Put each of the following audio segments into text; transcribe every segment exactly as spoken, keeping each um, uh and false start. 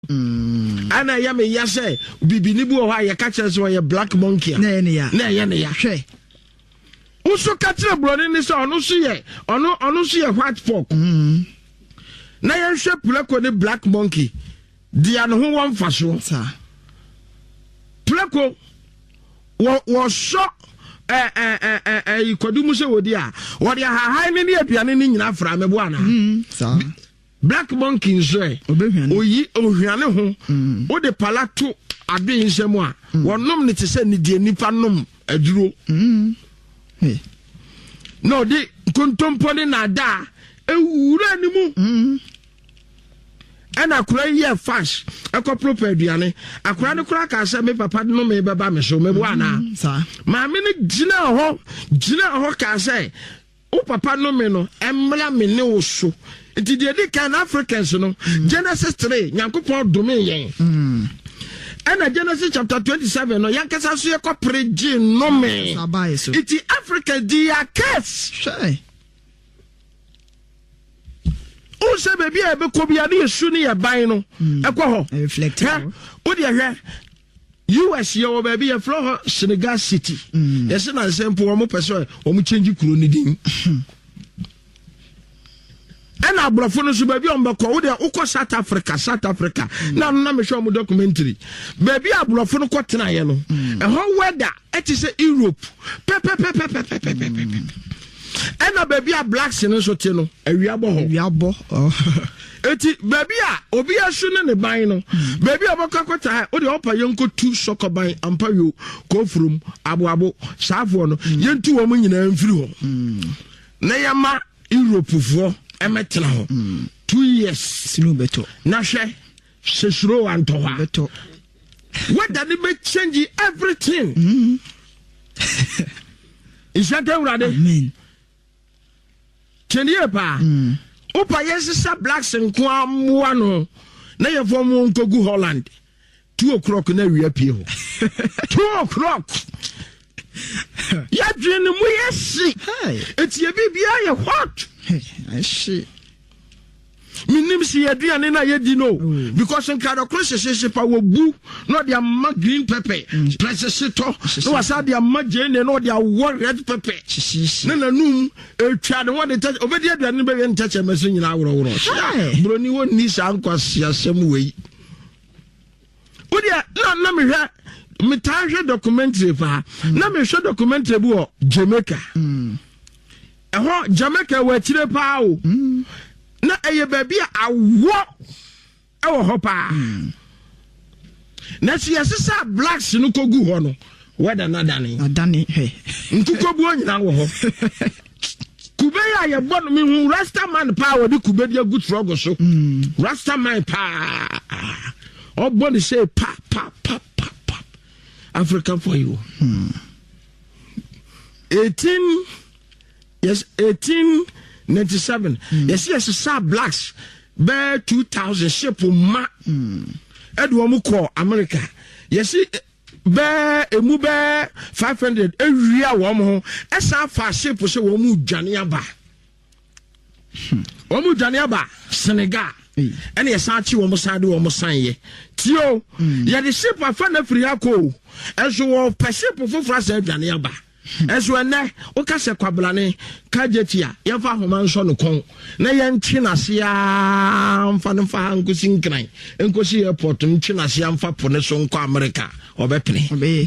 Mm. Ana ya me ya say bibi ni bu o ha ya ka kire so ya black monkey. Na ya ne ya. Na ya ne ya. Hwe. Uso ka kire broni ni so onu so ye, onu onu so ye white folk. Mm. Na ya hwe pleko ni black monkey. Dia no ho won faso. Sa. Pleko wo wo so eh eh eh eh ikodumu se wodi a wo dia ha ha ni ni aduane ni nyina fra me bo ana. Mm. Sa. Black monkey nso e oyi ohwiane ho o de palato ade nsemu a wonom ne te se ne die nipa nom aduro mm eh no de kontompo ne nada ewura ni mu mm ana akura ye fash akopro paduane akura ne kura ka se me papa no me beba me so me bo ana sa ma me ne gina ho gina ho ka se o papa no me no emla me ne wo so iti de di kan Africans no mm. Genesis three Nyankopon dome yen mm and Genesis chapter twenty-seven no yankasa so yakopre gi no me iti Africa dia case shay o se be bia be ko bia na yesu ni ye ban no ekwo ho reflect o de hwe U S yo baby ye flow Senegal City yes na sempo o mo pese o mo change kuro ni din ena abrofo no so baby on be ko wo de ukọ South Africa South Africa na na me show mo documentary baby abrofo no ko tena ye no e ho weather e ti se Europe pe pe pe pe pe pe pe ena baby a blacks no so ti no awiabo ho awiabo eti baby a obi asu ne ne ban no baby abokakota o de opa yenko tu sokoban ampa yo ko from aboabo saafo no yentu wo mo nyina mfiri ho na yama Europe fo emetena ho two years sinu beto na hwe sesuro antoha beto what that be change everything mm is that urade amen chenye pa mm opa yesisa blacks nko amwa no na ye fo mo nkogu Holland two o'clock na wi apie ho two o'clock ya dwene mu yesi etie bibia ye hot I see minim si aduane na ye di no because nkado cross sheshe pa wo bu no dia ma green pepper press to no wasa dia ma jene no dia wo red pepper na na num etwa de wo de obedi aduane be yen tache meso nyina woro woro broni wo ni sa nkwasi asem wei odia na na me hwa me ta hwe documentary fa na me hwe documentary bu o Jamaica mm eho Jamaica wa chire pa o mm na eye baby awo ewo ho pa na si yesesa blacks no kogu ho no weda na dane adane he ntukobu onyina wo ho kube ya ye bon me hu rasta man pa wo de kube dia good struggle so rasta man pa o body say pa pa pa pa pa African for you hmm. eighteen yes eighteen ninety-seven mm. yes yes sa blacks be two thousand ship ma mm. edu omu ko America yes be emu be five hundred ewia wo mo esa fa ship so wo mu dwane aba wo mu dwane aba Senegal ene yesa chi wo mo sade wo mo sanye tio ye de ship afa na firi akọ enso wo pe ship foforo sa dwane aba enso ene o ka se kwablane ka jetia ye fa homa nso no kon na ye ntwe na se a mfa no fa nkosi nkran nkosi airport ntwe na se amfa po ne so nko America obepene obe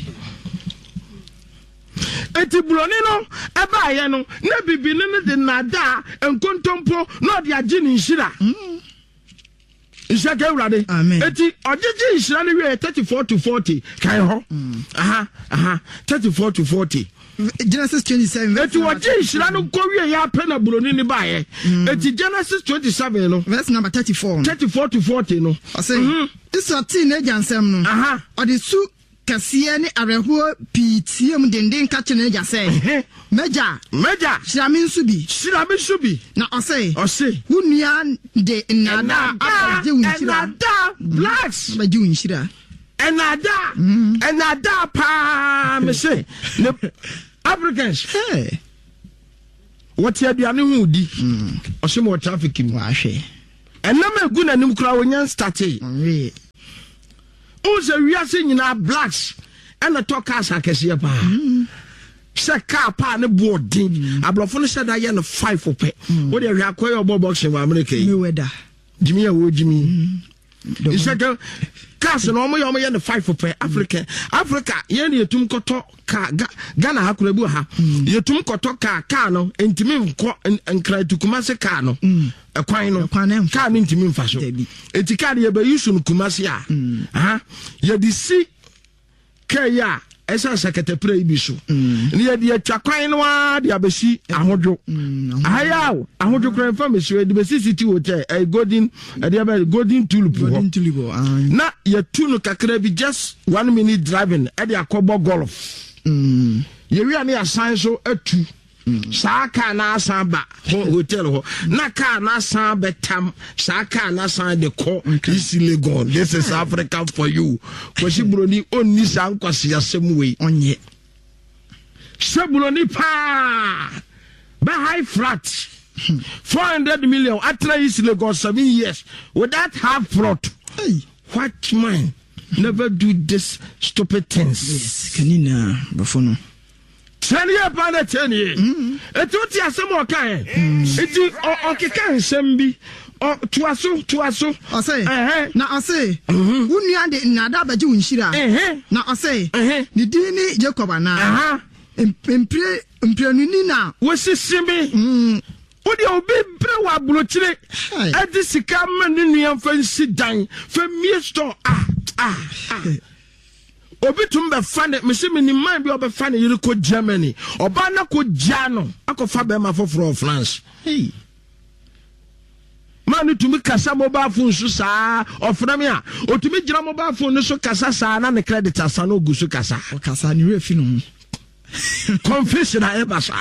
eti broni no eba ye no na bibi ne de nada enkontompo no de age ni nhira Isaka urade eti ojeje nhira ne we thirty-four to forty kai ho aha aha thirty-four to forty Genesis twenty-seven eti waje nhira no kowie ya pena broni ni bae eti Genesis twenty-seven no verse number thirty-four thirty-four to forty no I say it's a teenage ansem no aha odi su kasiye ni areho pitiem denden ka kene ja say meja meja shiramin subi shiramin subi na ose ose wunia de nada abaje unshira nada blacks abaje unshira enada enada pa me say Africans hey what you aduane hu di ose mo traffic mu wa hwe enama egu nanim kura wonyan start Oza wiase nyina blacks and the talk cars akese pa. Say car pa ne boarding. Ablofo no said I no five for pay. What they akwa your boxing wa America. Me weather. Jimmy wo Jimmy. He said cars no mo yo no five for pay Africa. Africa ye ne yetum koto car Ghana hakurebu ha. Yetum koto car car no entimi nko enkra tukumase car no. Ekwan no car no entimi mfa so. Eti car ye be use no kumase a. Aha. Ye di si kaya esa sekete pre bi so ni ye de twakwan no a de abesi ahodwo ayaw ahodwo kran fa mesu de besi city hotel a golden de ba golden tulip golden tulip na ye tu no kakra bi just one minute driving e de akobo golf mm ye wi ani asan so atu sa ka na asan ba hotel ho na ka na asan betam sa ka na asan de ko is Legon. This is Africa for you kwasi broni onni san kwasi asem we onye sebroni pa ba high flat four hundred million atra is Legon seven years without half plot. Hey, what man never do this stupid things. Yes, kanina bafono ten year pa ten year etuti asem o kan eti o keka nsem bi o tuaso tuaso o say na o say wunu ande na da baje unshira na o say ni dini Jacob ana empre emprenuni na wosisimi odi obi bre wa blochire edi sika man ni nuan fansi dan famie store ah ah obi tum be fane me se me ni man bi obi fane yiri ko Germany oba na ko jano akofa be ma foforo France. Hey, man tumi kasa mobile phone so saa ofra me a otumi gira mobile phone so kasa saa na ne credit asa no gusu kasa o kasa ni refi no confession a ebasa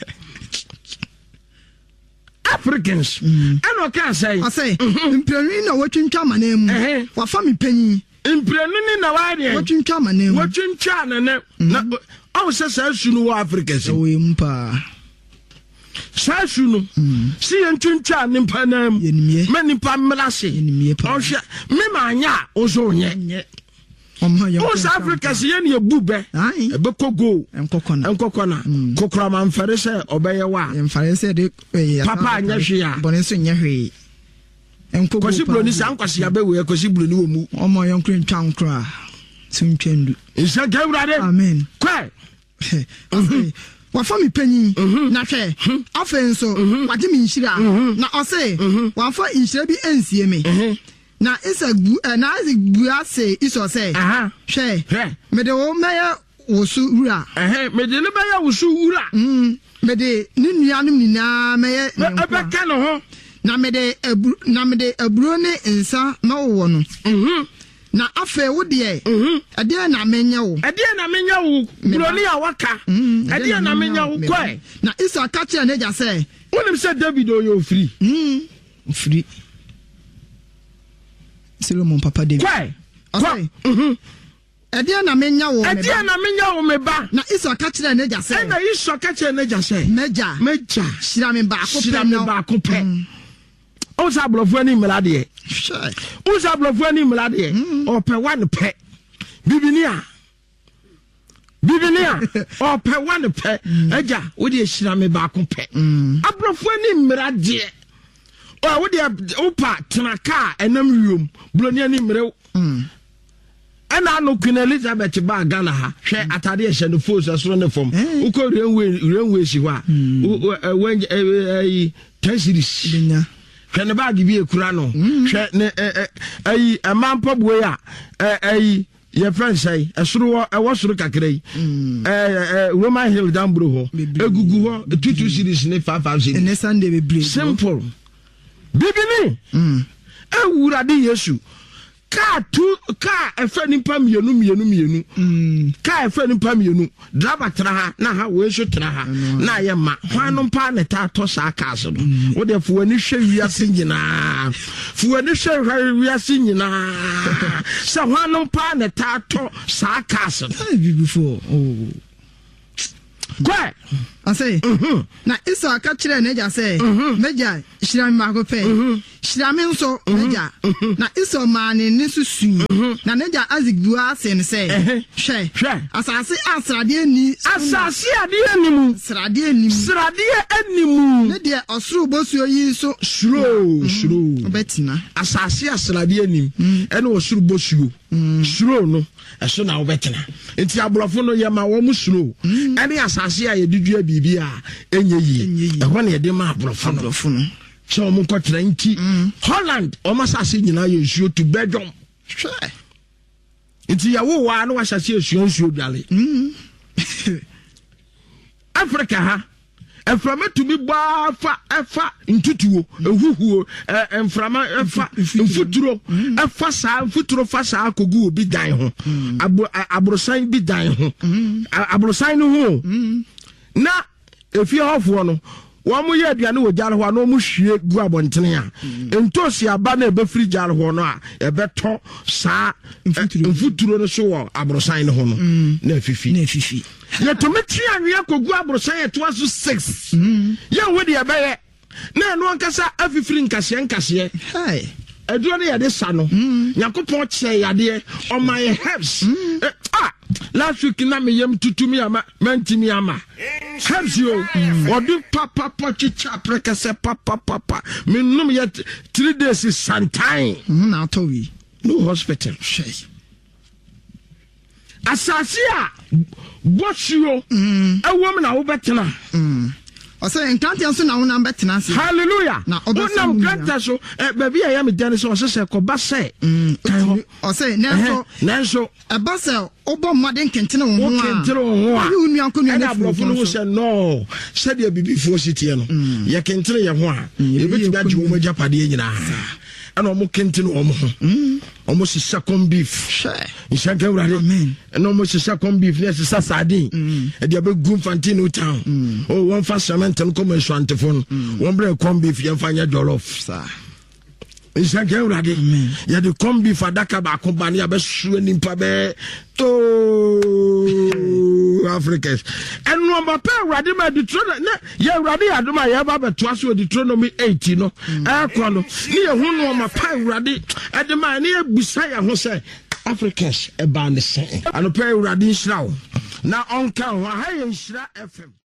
Africans and o can say I say imprenui na watwintwa manam wa fa me panyi imprenuni na wa de watwintwa manam watwintwa na na o se sa sunu wa Africans o yimpa sa sunu si entwintwa ne mpanam me nipa mlase o hwe me manya o so nye o South Africa si ye ne ebube ebe kogo enkokona enkokona kokora man fere se obeye wa emfare se de papa anya hwe ya bone so nya hwe enkogo kosi broni san kwase ya be we kosi broni wo mu omo yonkro ntwa nkro tuntwendu isa gawrade amen kwa wa fa mi panyi na hwe afen so waje mi nhira na o se wa fa nhira bi ensie me na isa gu na isa gu ase iso say aha hwe me de wo meya wosu wura eh me de ne beya wosu wura mm me de ni nuanum ni na meya ebe ka no ho na me de na me de aburo ne nsa na wo no mhm na afa wo de mhm ade na menya wo ade na menya wo broni a waka ade na menya wo kwa na isa ka kire na ja say wonim say David o yo free mm free Silo mon papa David. Kwa? Okay. Mhm. Ede na menya wo me ba. Ede na menya wo me ba. Na iso ka kire na ja say. Na iso ka kire na ja say. Meja. Meja. Shira me ba ko pe. Shira me ba ko pe. O sa blofu ani mlade e. Sure. O sa blofu ani mlade e. O pe one pe. Bibinia. Bibinia. O pe one pe. Eja, wo de shira me ba ko pe. Ablofu ani mlade e. Oh, what the opa tenaka enam wiom blonia ni mrew mm ana no Queen Elizabeth ba Ghana ha hwe atade e hye no force asoro ne fom uko renwe renwe si ho a wen eh ten series binya hwe ne ba gibi ekura no hwe ne eh amampa boy a eh ye friend say asoro e wo soro kakra yi eh Roman Hill down bro ho egugu ho two two series ne five five series ne Sunday be break simple bibini mm ewurade Yesu ka tu ka efa nipa mienu mienu mienu mm ka efa nipa mienu driver tra ha na ha we so tra ha na ye ma hwanu pa ne ta to sa ka so no wo de fu ani hwe wiase nyina fu ani hwe wiase nyina sa hwanu pa ne ta to sa ka so no before oh Kwa. I say, na Isa kachire neja say, meja shirami mako pe. Shirami so meja. Na Isa mani nisu su. Na neja azigua sen say. She. She. Asasi asradie ni. Asasi adie ni mu. Sradie ni mu. Sradie eni mu. Ne de osuru bosu yi so slow slow. Obetina. Asasi asradie ni. Ene osuru bosu. Slow no. Eso na obetina. Enti abrofo no ye ma wo mu slow. Ene asasi a ye didua bibia enye yi. Ehwo na ye de ma abrofo no. Abrofo no. Che o mu kotra nti Holland o masase nyina ye nsuo to Belgium. Hwe. Enti ya wo wa na wa hyase nsuo nsuo dwale. Africa ha eframa tumi ba fa efa ntutuo ehuhuo enframa efa mfuturo efa sa mfuturo fa sa kogu obi dan ho abrosan bi dan ho abrosan no ho na efi hofo no wo mu ye aduane wo jare ho na mu hwie gu abontene a entosi aba na ebe free jare ho no a ebeto sa mfuturo no so wo abrosan no ho no na afifi na afifi ye to metri anwe kogu abrosan eto aso six ye wo de ebe na no ankasa afifiri nkase nkase hey eduro ne yade sa no yakopon che yade on my herbs ah last week na me yem tutumi ama mantimi ama herbs yo odu papa papa cha prekase papa papa me num ye three days is sometime na to wi no hospital shey asasia boshio ewom na wo betena Ose enkantia so na wona betena se. Hallelujah. Na wona enkantia so eh baby ya me dan so se ko ba se. Kan ho. Ose nanso nanso e ba se obo mmade nkentene wo ho a. Nkentene wo ho a. Yu nua ko nua na fu no se no. Se de bibi fo sitie no. Ye kentene ye ho a. E beti ga jiwo ma japade nyina. Ana omo kentene omo ho. Omo si second beef. Insha Allah. Amen. Ana omo si second beef ne se sasade. E de be gu Fantino town. Oh one fast cement come and shantefon. One bread corn beef ye fanya jollof. Sir. Insha Allah. Amen. Ya de corn beef adaka ba ko ba ne be su nimpa be to Africans. And no ma pa urade ma Deuteronomy na ye urade adoma ye ba beto aso Deuteronomy eight no. Eh kwa no. Ni ye hu no ma pa urade adema ne ebusa ya ho se Africans e ba ne se. Ano pa urade nshira wo. Na onka ho ha ye nshira F M.